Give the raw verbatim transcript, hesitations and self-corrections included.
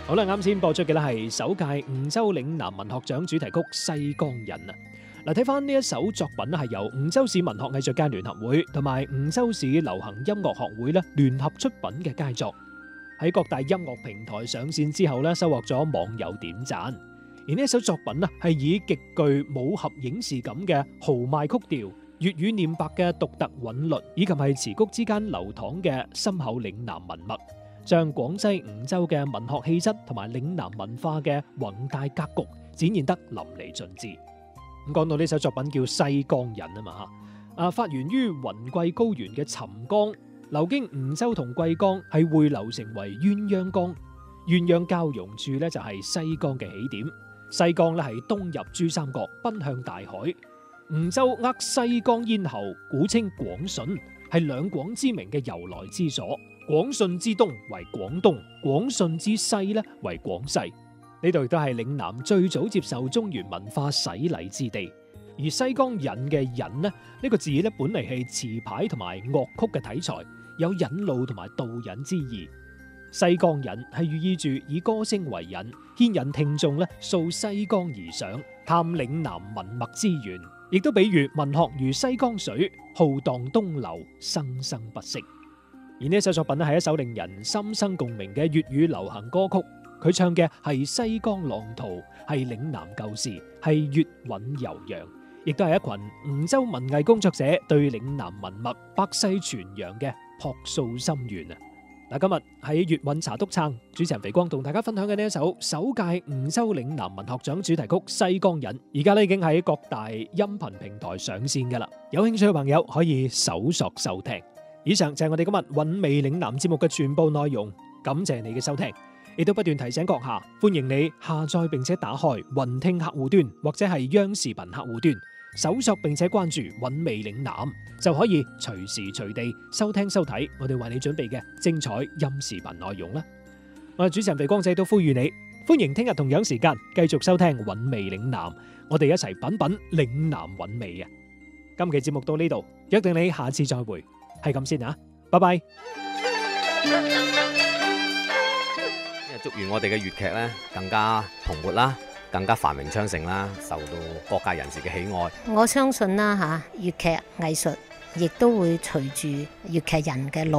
好啦，啱先播出嘅咧係首屆梧州嶺南文學獎主題曲《西江引》啊。嗱，睇翻呢一首作品咧係由梧州市文學藝術界聯合會同埋梧州市流行音樂學會咧聯合出品嘅佳作，喺各大音樂平台上線之後咧，收穫咗網友點讚。而呢一首作品啊，係以極具武俠影視感嘅豪邁曲調、粵語念白嘅獨特韻律，以及係詞曲之間流淌嘅深厚嶺南文脈，將廣西梧州嘅文學氣質同埋嶺南文化嘅宏大格局展現得淋漓盡致。咁講到呢首作品叫《西江引》啊嘛吓，啊發源於雲貴高原嘅潯江，流經梧州同貴江，係匯流成為鴛鴦江。鴛鴦交融處咧就係西江嘅起點。西江咧係東入珠三角，奔向大海。梧州扼西江咽喉，古稱廣順，係兩廣之名嘅由來之所。廣順之東為廣東，廣順之西咧為廣西。呢度亦都係嶺南最早接受中原文化洗禮之地。而西江引嘅引呢，呢個字咧本嚟係詞牌同埋樂曲嘅題材，有引路同埋導引之意。西江引係寓意住以歌聲為引，牽引聽眾咧溯西江而上，探嶺南文脈之源，亦都比喻文學如西江水，浩蕩東流，生生不息。而呢一首作品咧係一首令人心生共鳴嘅粵語流行歌曲，佢唱嘅係西江浪濤，係嶺南舊事，係粵韻悠揚，亦都係一群梧州文藝工作者對嶺南文脈百世傳揚嘅樸素心願啊！嗱，今日喺粵韻茶督撐，主持人肥光同大家分享嘅呢一首首屆梧州嶺南文學獎主題曲《西江引》，而家咧已經喺各大音頻平台上線噶啦，有興趣嘅朋友可以搜索收聽。以上就係我哋今日韻味嶺南節目嘅全部內容，感謝你嘅收聽，亦都不斷提醒閣下，歡迎你下載並且打開雲聽客戶端或者係央視頻客戶端，搜索並且關注韻味嶺南，就可以隨時隨地收聽收睇我哋為你準備嘅精彩音視頻內容啦。我係主持人肥光仔，都呼籲你歡迎聽日同樣時間繼續收聽韻味嶺南，我哋一齊品品嶺南韻味啊！今期節目到呢度，約定你下次再會，係咁先啊，拜拜。 祝願我哋嘅粵劇咧更加蓬勃啦，更加繁榮昌盛啦，受到各界人士嘅喜愛。 我相信啦嚇，粵劇藝術亦都會隨住粵劇人嘅努